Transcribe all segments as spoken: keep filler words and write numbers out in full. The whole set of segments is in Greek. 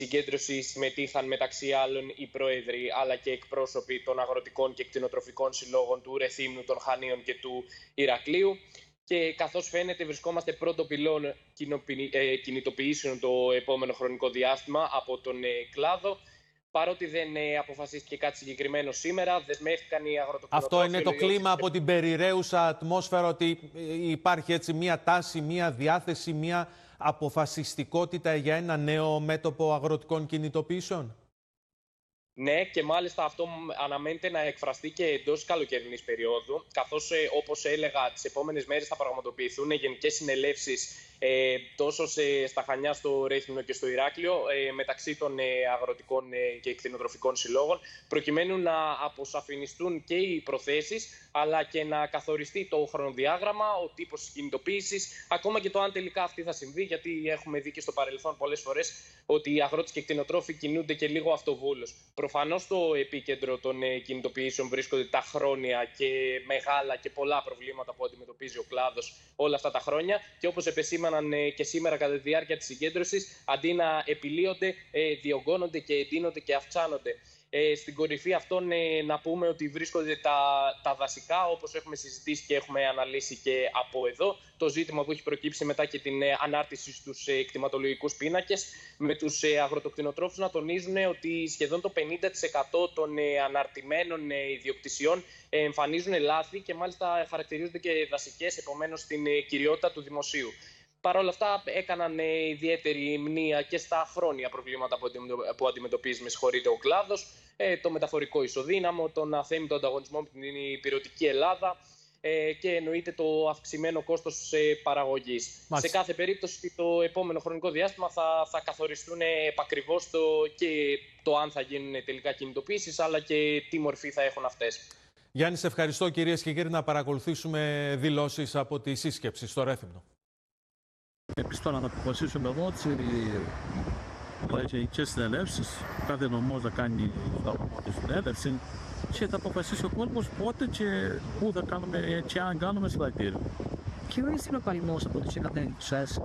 συγκέντρωση συμμετείχαν μεταξύ άλλων οι πρόεδροι αλλά και εκπρόσωποι των αγροτικών και κτηνοτροφικών συλλόγων του Ρεθύμνου, των Χανίων και του Ηρακλείου. Και καθώς φαίνεται, βρισκόμαστε πρώτο πυλόν κινητοποιήσεων το επόμενο χρονικό διάστημα από τον κλάδο. Παρότι δεν αποφασίστηκε κάτι συγκεκριμένο σήμερα, δεσμεύτηκαν οι αγροτοκτηνοτρόφοι. Αυτό είναι το κλίμα από την περιραίουσα ατμόσφαιρα, ότι υπάρχει έτσι μία τάση, μία διάθεση, μία αποφασιστικότητα για ένα νέο μέτωπο αγροτικών κινητοποιήσεων. Ναι, και μάλιστα αυτό αναμένεται να εκφραστεί και εντός καλοκαιρινής περίοδου, καθώς όπως έλεγα, τις επόμενες μέρες θα πραγματοποιηθούν γενικές συνελεύσεις ε, τόσο σε, στα Χανιά, στο Ρέθυμνο και στο Ηράκλειο, ε, μεταξύ των ε, αγροτικών ε, και κτηνοτροφικών συλλόγων, προκειμένου να αποσαφινιστούν και οι προθέσεις, αλλά και να καθοριστεί το χρονοδιάγραμμα, ο τύπος της κινητοποίησης, ακόμα και το αν τελικά αυτή θα συμβεί, γιατί έχουμε δει και στο παρελθόν πολλές φορές ότι οι αγρότες και κτηνοτρόφοι κινούνται και λίγο αυτοβούλως. Προφανώς στο επίκεντρο των ε, κινητοποιήσεων βρίσκονται τα χρόνια και μεγάλα και πολλά προβλήματα που αντιμετωπίζει ο κλάδος όλα αυτά τα χρόνια, και όπως επεσήμαναν ε, και σήμερα κατά τη διάρκεια της συγκέντρωσης, αντί να επιλύονται, ε, διωγγώνονται και εντείνονται και αυξάνονται. Ε, στην κορυφή αυτών ε, να πούμε ότι βρίσκονται τα, τα δασικά, όπως έχουμε συζητήσει και έχουμε αναλύσει και από εδώ. Το ζήτημα που έχει προκύψει μετά και την ε, ανάρτηση στους ε, κτηματολογικούς πίνακες, με τους ε, αγροτοκτηνοτρόφους να τονίζουν ε, ότι σχεδόν το πενήντα τοις εκατό των ε, αναρτημένων ε, ιδιοκτησιών ε, εμφανίζουν λάθη και μάλιστα χαρακτηρίζονται και δασικές, επομένως στην ε, κυριότητα του δημοσίου. Παρ' όλα αυτά, έκαναν ε, ιδιαίτερη μνήα και στα χρόνια προβλήματα που αντιμετωπίζει, με συγχωρείτε, ο κλάδος, ε, το μεταφορικό ισοδύναμο, τον αθέμητο ανταγωνισμό με την υπηρετική Ελλάδα ε, και εννοείται το αυξημένο κόστος ε, παραγωγής. Σε κάθε περίπτωση, το επόμενο χρονικό διάστημα θα, θα καθοριστούν επακριβώς το, και το αν θα γίνουν τελικά κινητοποίησεις, αλλά και τι μορφή θα έχουν αυτές. Γιάννη, σε ευχαριστώ, κυρίες και κύριοι, να παρακολουθήσουμε δηλώσεις από τη σύσκεψη στο Ρέθυμνο. Επίσης, τώρα να αποφασίσουμε εδώ τις γενικές συνελεύσεις, κάθε νομός να κάνει τη συνέλευση και θα αποφασίσει ο κόσμος πότε και πού θα κάνουμε και αν κάνουμε συλλαλητήριο. Ποιο είναι ο παλμός από τις συναντήσεις?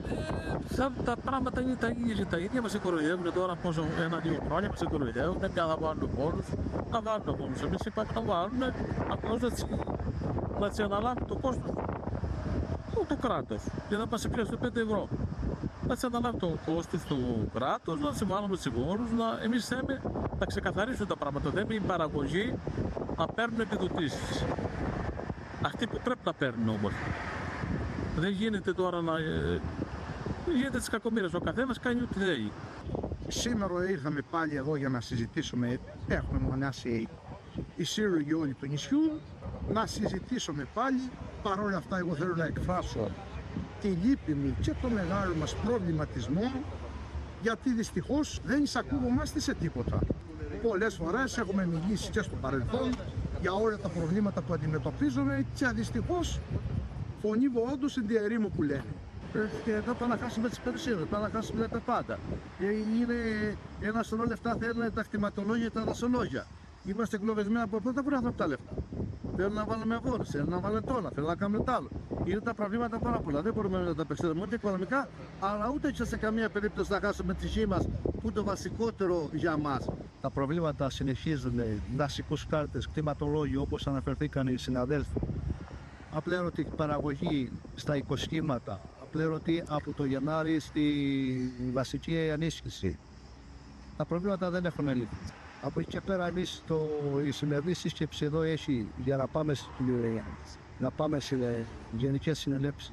Τα πράγματα είναι τα ίδια και τα ίδια. Μας κοροϊδεύουν τώρα πόσο ένα-δύο χρόνια, μας κοροϊδεύουν, δεν να βάλουν πόνους, να βάλουν πόνους. Εμείς είπαμε να βάλουν, απλώς να τις αναλάβει το κόστος. Το κράτος, για να μας επηρεάσει πέντε ευρώ. Να σε αναλάβει το κόστος του κράτους, να σε βάλουμε τους όρους, να εμείς θέλουμε να ξεκαθαρίσουμε τα πράγματα. Δεν είναι η παραγωγή να παίρνουν επιδοτήσεις. Αυτοί που πρέπει να παίρνουν όμως. Δεν γίνεται τώρα να. Δεν γίνεται τις κακομοίρες. Ο καθένας κάνει ό,τι θέλει. Σήμερα ήρθαμε πάλι εδώ για να συζητήσουμε. Έχουμε μονάσει οι σύλλογοι όλοι του νησιού. Να συζητήσουμε πάλι. Παρ' όλα αυτά, εγώ θέλω να εκφράσω τη λύπη μου και το μεγάλο μας προβληματισμό, γιατί δυστυχώς δεν εισακούγομαστε σε τίποτα. Πολλές φορές έχουμε μιλήσει και στο παρελθόν για όλα τα προβλήματα που αντιμετωπίζουμε και δυστυχώς φωνή βοόντως εν τη ερήμο που λένε. Και εδώ πάμε να χάσουμε τις περισσότερες, πάμε να χάσουμε τα πάντα. Είναι ένα σωρό λεφτά, θέλουν τα κτηματολόγια και τα δασολόγια. Είμαστε εγκλωβισμένοι από πρώτα πράγματα από τα λεφτά. Θέλουν να βάλουμε αγώνες, θέλουν να βάλουν τόνα, θέλουν να κάνουμε τ' άλλο. Είναι τα προβλήματα πάρα πολλά. Δεν μπορούμε να τα απεξέλθουμε ούτε οικονομικά, αλλά ούτε και σε καμία περίπτωση να χάσουμε τη γη μας, που είναι το βασικότερο για μας. Τα προβλήματα συνεχίζουν, δασικούς χάρτες, κτηματολόγιο, όπως αναφερθήκαν οι συναδέλφοι. Απλέρωτη παραγωγή στα οικοσχήματα, απλέρωτη από το Γενάρη στη βασική ενίσχυση. Τα προβλήματα δεν έχουν λύθει. Από εκεί και πέρα, εμείς το, η σημερινή σύσκεψη εδώ έχει για να πάμε, στη, να πάμε σε γενικές συνελεύσεις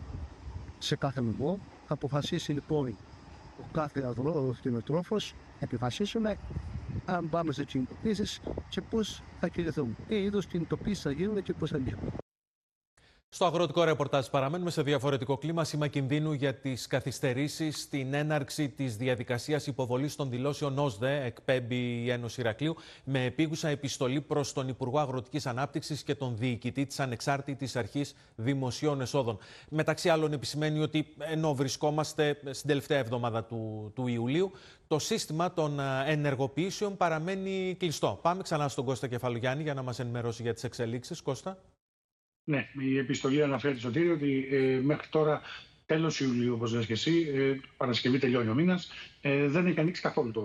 σε κάθε νομό. Θα αποφασίσει λοιπόν ο κάθε αγρότης, επιφασίσουμε αν πάμε σε κινητοποίησεις και πώς θα κινηθούμε. Τι είδους κινητοποίησεις θα γίνουν και πώς θα γίνουν. Στο αγροτικό ρεπορτάζ παραμένουμε σε διαφορετικό κλίμα, σήμα κινδύνου για τις καθυστερήσεις στην έναρξη της διαδικασίας υποβολής των δηλώσεων ΩΣΔΕ, εκπέμπει η Ένωση Ηρακλείου, με επίγουσα επιστολή προς τον Υπουργό Αγροτικής Ανάπτυξης και τον Διοικητή της Ανεξάρτητης Αρχής Δημοσίων Εσόδων. Μεταξύ άλλων, επισημαίνει ότι ενώ βρισκόμαστε στην τελευταία εβδομάδα του, του Ιουλίου, το σύστημα των ενεργοποιήσεων παραμένει κλειστό. Πάμε ξανά στον Κώστα Κεφαλογιάννη για να μας ενημερώσει για τις εξελίξεις. Κώστα. Ναι, η επιστολή αναφέρει, Σωτήρη, ότι ε, μέχρι τώρα Τέλος Ιουλίου, όπως λες και εσύ, ε, Παρασκευή τελειώνει ο μήνας, ε, δεν έχει ανοίξει καθόλου το